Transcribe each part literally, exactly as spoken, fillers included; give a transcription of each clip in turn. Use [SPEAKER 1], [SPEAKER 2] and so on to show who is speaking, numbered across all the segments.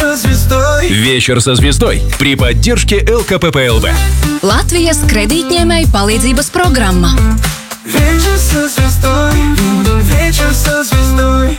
[SPEAKER 1] со звездой.
[SPEAKER 2] Вечер со звездой при поддержке эл ка пэ пэ эл вэ.
[SPEAKER 3] Latvijas kredītņēmēju palīdzības programma.
[SPEAKER 1] Вечер со звездой. Вечер со звездой.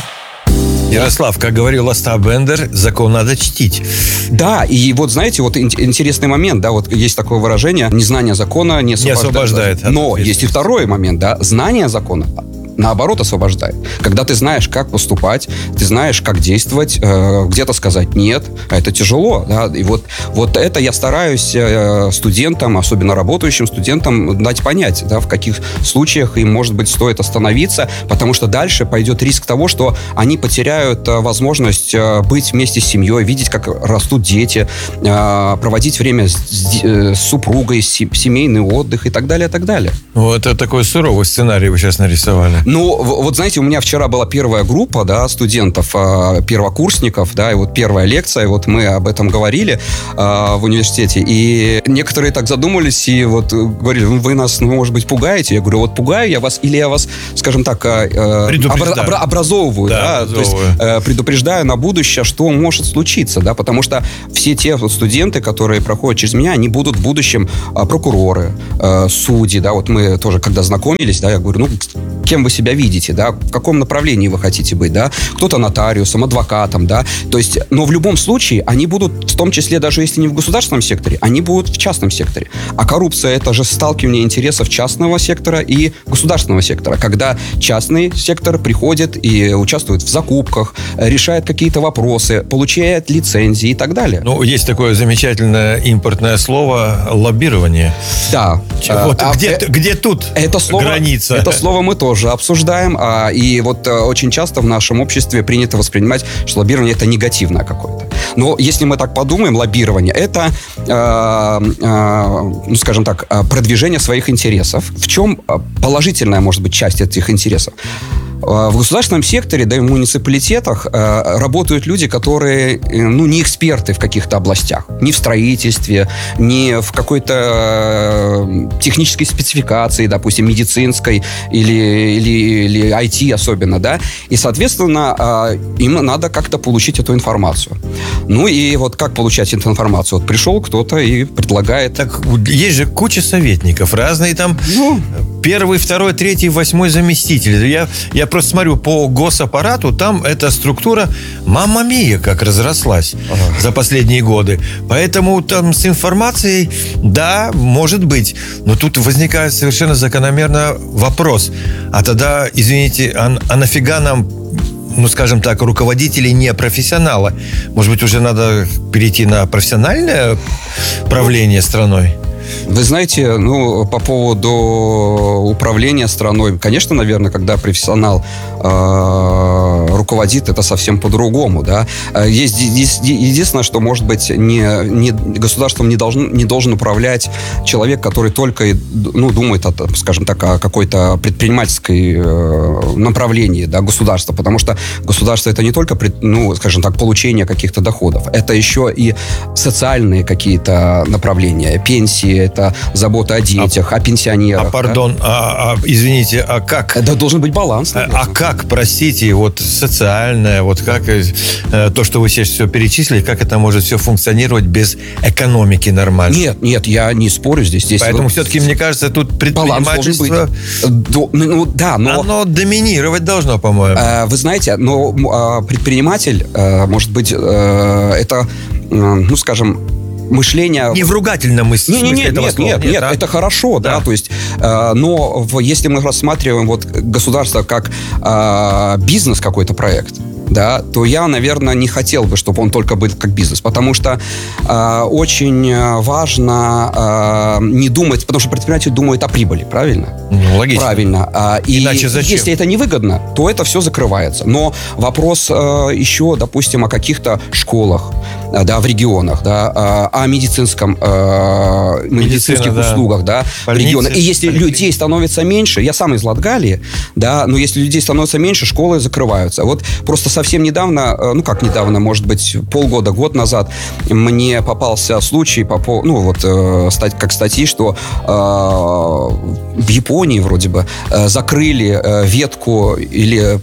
[SPEAKER 4] Ярослав, как говорил Остап Бендер, закон надо чтить.
[SPEAKER 5] Да, и вот знаете, вот интересный момент, да, вот есть такое выражение: незнание закона не освобождает.
[SPEAKER 4] Не освобождает.
[SPEAKER 5] Но есть и второй момент, да, знание закона наоборот освобождает. Когда ты знаешь, как поступать, ты знаешь, как действовать, э, где-то сказать нет, а это тяжело, да, и вот, вот это я стараюсь э, студентам, особенно работающим студентам, дать понять, да, в каких случаях им, может быть, стоит остановиться, потому что дальше пойдет риск того, что они потеряют э, возможность э, быть вместе с семьей, видеть, как растут дети, э, проводить время с, с, э, с супругой, с, семейный отдых и так далее, и так далее.
[SPEAKER 4] Вот это такой суровый сценарий вы сейчас нарисовали.
[SPEAKER 5] Ну, вот знаете, у меня вчера была первая группа, да, студентов, первокурсников, да, и вот первая лекция, и вот мы об этом говорили в университете, и некоторые так задумались и вот говорили: вы нас, ну, может быть, пугаете? Я говорю: вот пугаю я вас, или я вас, скажем так, обра- обра- образовываю, да, да, то есть предупреждаю на будущее, что может случиться, да, потому что все те вот студенты, которые проходят через меня, они будут в будущем прокуроры, судьи, да, вот мы тоже, когда знакомились, да, я говорю: ну, кем вы себя видите, да, в каком направлении вы хотите быть, да, кто-то нотариусом, адвокатом, да, то есть, но в любом случае они будут, в том числе, даже если не в государственном секторе, они будут в частном секторе. А коррупция — это же сталкивание интересов частного сектора и государственного сектора, когда частный сектор приходит и участвует в закупках, решает какие-то вопросы, получает лицензии и так далее.
[SPEAKER 4] Ну, есть такое замечательное импортное слово — лоббирование.
[SPEAKER 5] Да.
[SPEAKER 4] Вот
[SPEAKER 5] а,
[SPEAKER 4] где,
[SPEAKER 5] а,
[SPEAKER 4] где тут
[SPEAKER 5] это слово,
[SPEAKER 4] граница?
[SPEAKER 5] Это слово мы тоже обсуждаем, а, и вот а, очень часто в нашем обществе принято воспринимать, что лоббирование — это негативное какое-то. Но если мы так подумаем, лоббирование — это, а, а, ну, скажем так, продвижение своих интересов. В чем положительная, может быть, часть этих интересов? В государственном секторе, да и в муниципалитетах э, работают люди, которые, э, ну, не эксперты в каких-то областях. Ни в строительстве, ни в какой-то э, технической спецификации, допустим, медицинской или, или, или ай ти особенно, да. И, соответственно, э, им надо как-то получить эту информацию. Ну и вот как получать эту информацию? Вот пришел кто-то и предлагает...
[SPEAKER 4] Так есть же куча советников, разные там...
[SPEAKER 5] Ну...
[SPEAKER 4] Первый, второй, третий, восьмой заместитель. Я, я просто смотрю по госаппарату, там эта структура, мамма мия, как разрослась ага. за последние годы. Поэтому там с информацией, да, может быть. Но тут возникает совершенно закономерно вопрос. А тогда, извините, а, а нафига нам, ну, скажем так, руководители не профессионалы? Может быть, уже надо перейти на профессиональное правление страной?
[SPEAKER 5] Вы знаете, ну, по поводу управления страной, конечно, наверное, когда профессионал э, руководит, это совсем по-другому, да. Есть, есть единственное, что, может быть, не, не, государством не должен, не должен управлять человек, который только, ну, думает, о, скажем так, о какой-то предпринимательской э, направлении, да, государства, потому что государство — это не только, ну, скажем так, получение каких-то доходов, это еще и социальные какие-то направления, пенсии, это забота о детях, а, о пенсионерах.
[SPEAKER 4] А, пардон, да? а, а, извините, а как?
[SPEAKER 5] Да, должен быть баланс.
[SPEAKER 4] Наверное. А как, простите, вот социальное, вот как э, то, что вы сейчас все перечислили, как это может все функционировать без экономики нормально?
[SPEAKER 5] Нет, нет, я не спорю здесь. здесь
[SPEAKER 4] Поэтому
[SPEAKER 5] вот,
[SPEAKER 4] все-таки, мне кажется, тут предпринимательство...
[SPEAKER 5] До, ну, да, но...
[SPEAKER 4] Оно доминировать должно, по-моему.
[SPEAKER 5] Э, вы знаете, но э, предприниматель, э, может быть, э, это, э, ну, скажем... мышление...
[SPEAKER 4] Не в ругательном смысле
[SPEAKER 5] не, не, не,
[SPEAKER 4] этого
[SPEAKER 5] нет,
[SPEAKER 4] слова.
[SPEAKER 5] Нет, нет, нет, да? Это хорошо, да, да то есть, э, но в, если мы рассматриваем вот государство как э, бизнес, какой-то проект, да, то я, наверное, не хотел бы, чтобы он только был как бизнес, потому что э, очень важно э, не думать, потому что предприниматель думает о прибыли, правильно?
[SPEAKER 4] Ну, логично.
[SPEAKER 5] Правильно. А, и
[SPEAKER 4] иначе зачем?
[SPEAKER 5] Если это невыгодно, то это все закрывается. Но вопрос э, еще, допустим, о каких-то школах, э, да, в регионах, да, э, о медицинском, э, медицинских да. услугах, да, в регионах. И если поликлиники. людей становится меньше, я сам из Латгалии, да, но если людей становится меньше, школы закрываются. Вот просто совсем недавно, ну как недавно, может быть, полгода, год назад, мне попался случай, ну вот, как статьи, что в Японии вроде бы закрыли ветку или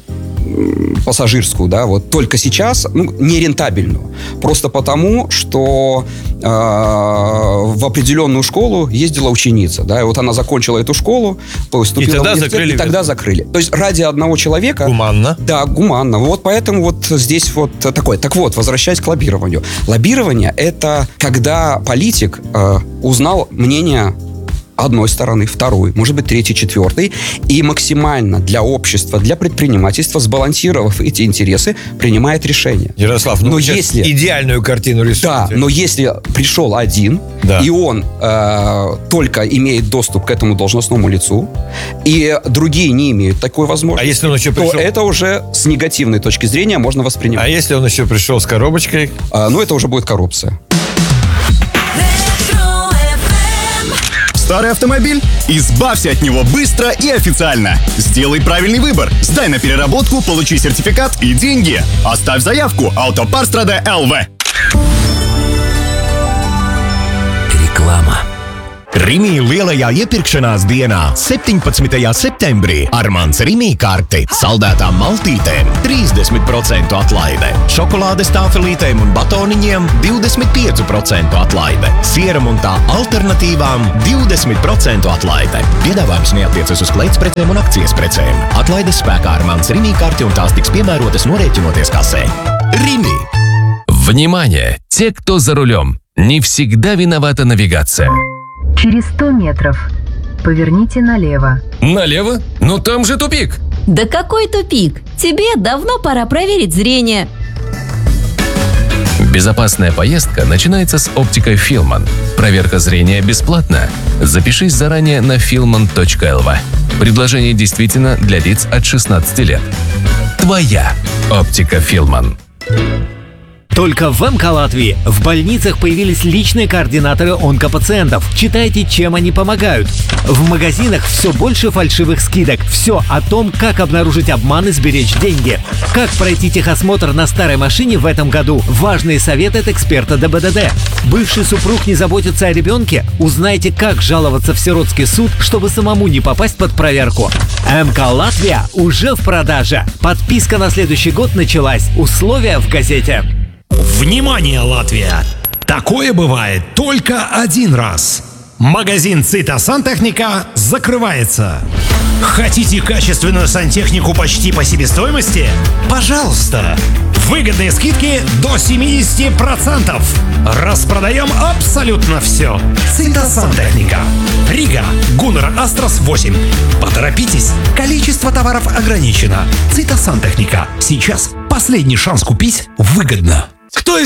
[SPEAKER 5] пассажирскую, да, вот только сейчас, ну, нерентабельную. Просто потому, что э, в определенную школу ездила ученица, да, и вот она закончила эту школу, поступила
[SPEAKER 4] И тогда
[SPEAKER 5] в университет,
[SPEAKER 4] закрыли
[SPEAKER 5] и тогда закрыли. То есть ради одного человека...
[SPEAKER 4] Гуманно.
[SPEAKER 5] Да, гуманно. Вот поэтому вот здесь вот такое. Так вот, возвращаясь к лоббированию. Лоббирование — это когда политик э, узнал мнение одной стороны, второй, может быть, третьей, четвертой, и максимально для общества, для предпринимательства, сбалансировав эти интересы, принимает решение.
[SPEAKER 4] Ярослав, ну
[SPEAKER 5] Но
[SPEAKER 4] вы сейчас
[SPEAKER 5] если-
[SPEAKER 4] идеальную картину
[SPEAKER 5] Да,
[SPEAKER 4] рисуете.
[SPEAKER 5] но если пришел один,
[SPEAKER 4] Да.
[SPEAKER 5] и он э, только имеет доступ к этому должностному лицу, и другие не имеют такой возможности,
[SPEAKER 4] А если он еще
[SPEAKER 5] то
[SPEAKER 4] пришел-
[SPEAKER 5] это уже с негативной точки зрения можно
[SPEAKER 4] А
[SPEAKER 5] воспринимать.
[SPEAKER 4] если он еще пришел с коробочкой?
[SPEAKER 5] А, ну, это уже будет коррупция.
[SPEAKER 6] Старый автомобиль? Избавься от него быстро и официально. Сделай правильный выбор. Сдай на переработку, получи сертификат и деньги. Оставь заявку. Автопарстрада эл ви.
[SPEAKER 2] Реклама.
[SPEAKER 7] Rimī lielajā iepirkšanās dienā, septiņpadsmitajā septembrī, ar mans Rimī karti saldētām maltītēm trīsdesmit procentu atlaide, šokolādes tāfelītēm un batoniņiem divdesmit pieci procenti atlaide, sieram un tā alternatīvām divdesmit procentu atlaide. Piedāvājums neatiecas uz kleitsprecēm un akcijas precēm. Atlaides spēkā ar mans Rimī karti un tās tiks piemērotas norēķinoties kasē. Rimī!
[SPEAKER 2] Внимание! Те, кто за рулем, не всегда виновата навигация.
[SPEAKER 8] Через сто метров поверните налево.
[SPEAKER 2] Налево? Но там же тупик.
[SPEAKER 9] Да какой тупик? Тебе давно пора проверить зрение.
[SPEAKER 2] Безопасная поездка начинается с оптикой Филман. Проверка зрения бесплатна. Запишись заранее на филман точка эл ви. Предложение действительно для лиц от шестнадцати лет. Твоя оптика Филман.
[SPEAKER 10] Только в МК Латвии в больницах появились личные координаторы онкопациентов. Читайте, чем они помогают. В магазинах все больше фальшивых скидок. Все о том, как обнаружить обман и сберечь деньги. Как пройти техосмотр на старой машине в этом году. Важные советы от эксперта дэ бэ дэ дэ. Бывший супруг не заботится о ребенке? Узнайте, как жаловаться в сиротский суд, чтобы самому не попасть под проверку. МК Латвия уже в продаже. Подписка на следующий год началась. Условия в газете.
[SPEAKER 11] Внимание, Латвия! Такое бывает только один раз. Магазин Цита Сантехника закрывается. Хотите качественную сантехнику почти по себестоимости? Пожалуйста! Выгодные скидки до семьдесят процентов. Распродаем абсолютно все. Цита Сантехника. Рига, Гуннер Астрас восемь. Поторопитесь, количество товаров ограничено. Цита Сантехника. Сейчас последний шанс купить выгодно.
[SPEAKER 4] Кто